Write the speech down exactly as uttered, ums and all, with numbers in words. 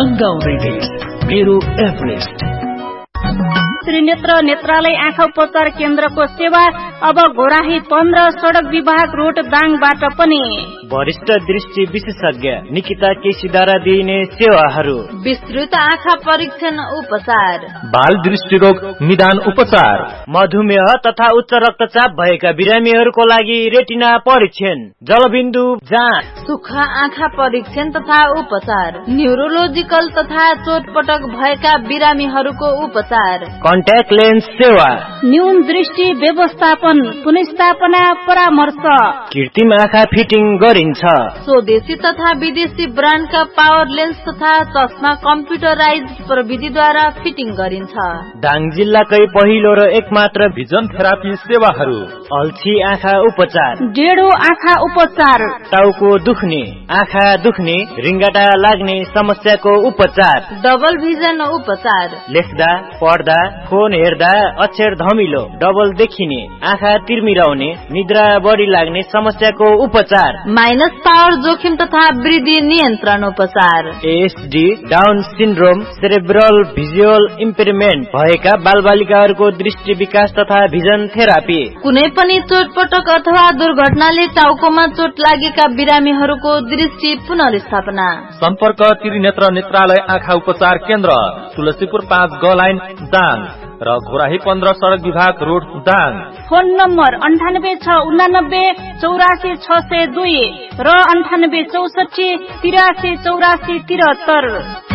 तंगाउँदै मेरो एभरेस्ट। त्रिनेत्र नेत्रालय आँखा उपचार केन्द्रको सेवा अब घोराही पन्ध्र सड़क विभाग रोड दाङबाट पनि। वरिष्ठ दृष्टि विशेषज्ञ निकिता केसीद्वारा दिइने सेवाहरू: विस्तृत आँखा परीक्षण उपचार, बाल दृष्टि रोग निदान उपचार, मधुमेह तथा उच्च रक्तचाप भएका बिरामीहरूको लागि रेटिना परीक्षण, जलबिन्दु जाँच, सुक्खा आँखा परीक्षण तथा उपचार, न्यूरोलोजिकल तथा चोटपटक भएका बिरामीहरूको उपचार, कन्ट्याक्ट लेन्स सेवा, न्यून दृष्टि व्यवस्थापन, पुनर्स्थापना परामर्श, कृत्रिम आँखा फिटिङ गरिन्छ। स्वदेशी तथा विदेशी ब्रान्डका पावर लेन्स तथा चस्मा कम्प्युटराइज प्रविधिद्वारा फिटिङ गरिन्छ। दाङ जिल्लाकै पहिलो र एकमात्र भिजन थेरापी सेवाहरू: अल्छी आँखा उपचार, डेढो आँखा उपचार, टाउको दुख्ने, आँखा दुख्ने, रिङ्गाटा लाग्ने समस्याको उपचार, डबल भिजन उपचार, लेख्दा पढ्दा फोन हेर्दा अक्षर धमिलो, डबल देखिने, आँखा तिर्मिराउने, निद्रा बढी लाग्ने समस्याको उपचार, माइनस पावर जोखिम तथा वृद्धि नियन्त्रण उपचार, ASD, down syndrome, cerebral visual इम्पेयरमेन्ट भएका बालबालिकाहरूको दृष्टि विकास तथा भिजन थेरापी, कुनै पनि चोटपटक अथवा दुर्घटनाले टाउकोमा चोट लागेका बिरामीहरूको दृष्टि पुनर्स्थापना। सम्पर्क त्रिनेत्र नेत्रालय आँखा उपचार केन्द्र, तुलसीपुर पाँच ग लाइन दाङ र घोराही पन्ध्र सड़क विभाग रोड दाङ। फोन नम्बर अन्ठानब्बे छ उनानब्बे चौरासी छ सय दुई र अन्ठानब्बे चौसठी तिरासी चौरासी तिरहत्तर।